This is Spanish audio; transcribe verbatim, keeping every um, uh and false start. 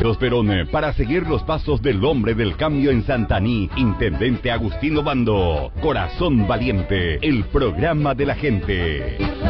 Carlos Perón, para seguir los pasos del hombre del cambio en Santaní, Intendente Agustín Obando. Corazón Valiente, el programa de la gente.